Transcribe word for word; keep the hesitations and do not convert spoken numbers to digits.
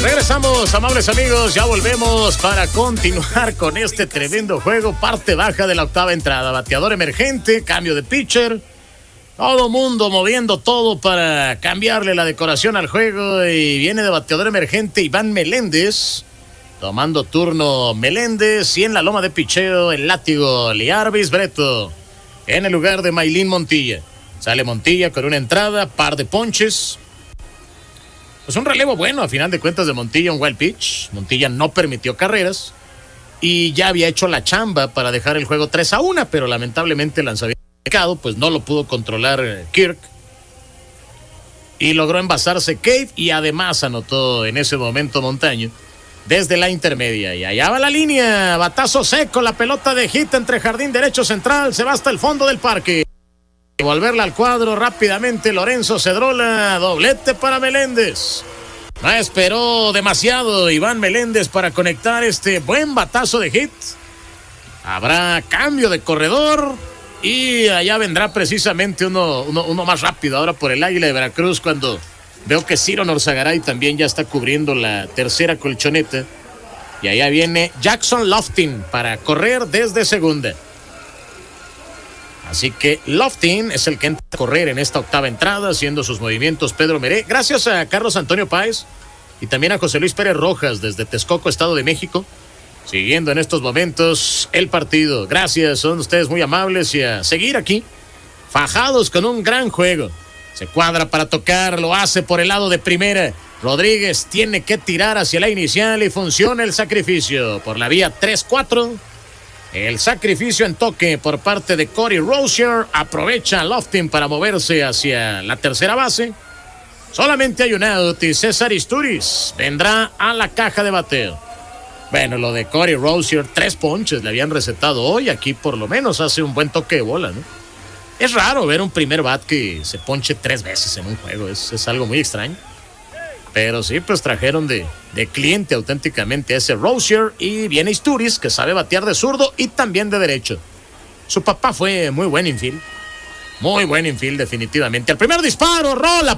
Regresamos, amables amigos, ya volvemos para continuar con este tremendo juego, parte baja de la octava entrada, bateador emergente, cambio de pitcher, todo mundo moviendo todo para cambiarle la decoración al juego y viene de bateador emergente Iván Meléndez, tomando turno Meléndez y en la loma de picheo el látigo Liarvis Breto, en el lugar de Maylin Montilla. Sale Montilla con una entrada, par de ponches. Pues un relevo bueno, a final de cuentas, de Montilla, un wild pitch. Montilla no permitió carreras y ya había hecho la chamba para dejar el juego tres a uno, pero lamentablemente el lanzamiento, pues no lo pudo controlar Kirk. Y logró envasarse Cave y además anotó en ese momento Montaño desde la intermedia. Y allá va la línea, batazo seco, la pelota de hit entre jardín derecho central, se va hasta el fondo del parque. Volverla al cuadro rápidamente Lorenzo Cedrola, doblete para Meléndez. No esperó demasiado Iván Meléndez para conectar este buen batazo de hit. Habrá cambio de corredor y allá vendrá precisamente uno, uno, uno más rápido ahora por el Águila de Veracruz, cuando veo que Ciro Norzagaray también ya está cubriendo la tercera colchoneta. Y allá viene Jackson Loftin para correr desde segunda. Así que Loftin es el que entra a correr en esta octava entrada, haciendo sus movimientos Pedro Meré. Gracias a Carlos Antonio Páez y también a José Luis Pérez Rojas desde Texcoco, Estado de México, siguiendo en estos momentos el partido. Gracias, son ustedes muy amables y a seguir aquí, fajados con un gran juego. Se cuadra para tocar, lo hace por el lado de primera. Rodríguez tiene que tirar hacia la inicial y funciona el sacrificio por la vía tres cuatro. El sacrificio en toque por parte de Cody Rozier. Aprovecha Loftin para moverse hacia la tercera base. Solamente hay un out y César Isturiz vendrá a la caja de bateo. Bueno, lo de Cody Rozier, tres ponches le habían recetado hoy. Aquí por lo menos hace un buen toque de bola, ¿no? Es raro ver un primer bat que se ponche tres veces en un juego. Es, es algo muy extraño. Pero sí, pues trajeron de, de cliente auténticamente a ese Rozier. Y viene Isturiz, que sabe batear de zurdo y también de derecho. Su papá fue muy buen infield. Muy buen infield, definitivamente. El primer disparo, rola.